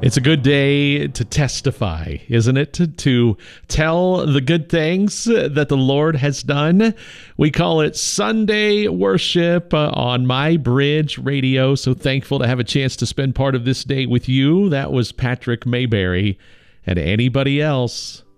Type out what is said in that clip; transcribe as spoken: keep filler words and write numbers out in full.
It's a good day to testify, isn't it? To, to tell the good things that the Lord has done. We call it Sunday Worship uh, on My Bridge Radio. So thankful to have a chance to spend part of this day with you. That was Patrick Mayberry. And anybody else,